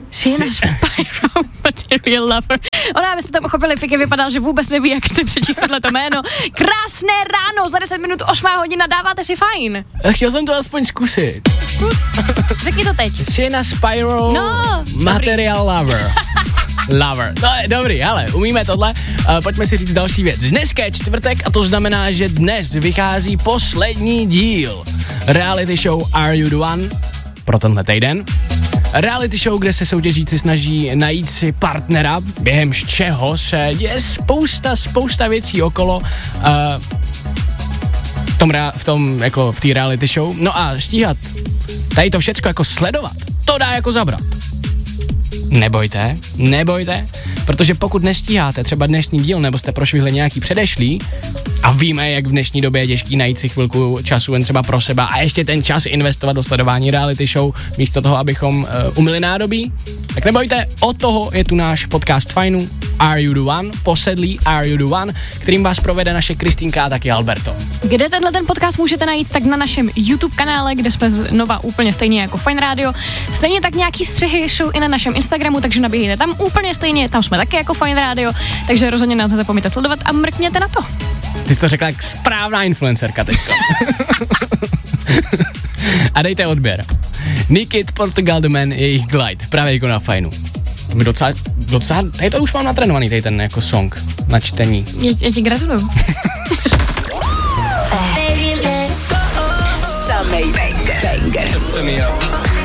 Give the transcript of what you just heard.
Sheena Spyro Material Lover. Ona, abyste to pochopili, Fiky vypadal, že vůbec neví, jak chce přečíst tohleto jméno. Krásné ráno, za 10 minut 8:00 dáváte si fajn. Chtěl jsem to aspoň zkusit. Zkus, řekni to teď. Sheena Spyro Material Lover. Lover. No, dobrý, ale umíme tohle. Pojďme si říct další věc. Dneska je čtvrtek a to znamená, že dnes vychází poslední díl reality show Are You The One pro tenhle týden. Reality show, kde se soutěžíci snaží najít si partnera, během čeho se děje spousta věcí okolo v té reality show. No a stíhat tady to všecko jako sledovat, to dá jako zabrat. Nebojte, protože pokud nestíháte třeba dnešní díl, nebo jste prošvihli nějaký předešlý, a víme, jak v dnešní době je těžký najít si chvilku času jen třeba pro sebe a ještě ten čas investovat do sledování reality show, místo toho, abychom umyli nádobí, tak nebojte, od toho je tu náš podcast Fajnu Are You The One, posedlý Are You The One, kterým vás provede naše Kristýnka a taky Alberto. Kde tenhle ten podcast můžete najít, tak na našem YouTube kanále, kde jsme znova úplně stejně jako Fajn Radio. Stejně tak nějaký střihy jsou i na našem Instagramu, takže nabíjejte tam úplně stejně, tam jsme taky jako Fajn Radio, takže rozhodně nás nezapomeňte sledovat a mrkněte na to. Ty jsi to řekla jak správná influencerka teďka. A dejte odběr. Nikit, Portugal The Man, jejich Glide, právě jako na Fajnu. Docela, tady to už mám natrénovaný, tady ten jako song na čtení. Já ti gratuluju. Samej banger.